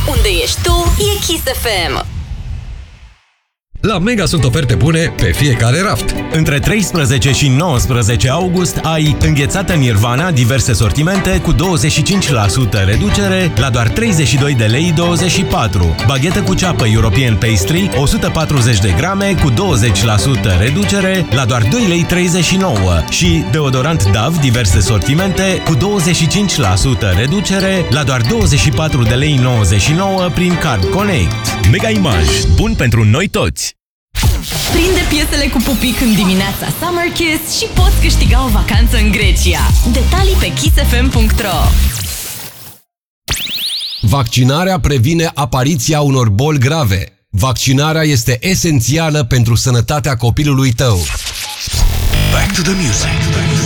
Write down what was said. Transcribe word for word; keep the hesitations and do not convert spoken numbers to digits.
Unde ești tu, e Kiss F M. La Mega sunt oferte bune pe fiecare raft. Între treisprezece și nouăsprezece august ai înghețată Nirvana, diverse sortimente cu douăzeci și cinci la sută reducere la doar treizeci și doi de lei douăzeci și patru. Baghetă cu ceapă European Pastry o sută patruzeci de grame cu douăzeci la sută reducere la doar doi lei treizeci și nouă. Și deodorant Dove, diverse sortimente cu douăzeci și cinci la sută reducere la doar douăzeci și patru de lei nouăzeci și nouă prin Card Connect. Mega Image, bun pentru noi toți! Prinde piesele cu pupic în dimineața Summer Kiss și poți câștiga o vacanță în Grecia. Detalii pe kiss f m punct r o. Vaccinarea previne apariția unor boli grave. Vaccinarea este esențială pentru sănătatea copilului tău. Back to the music.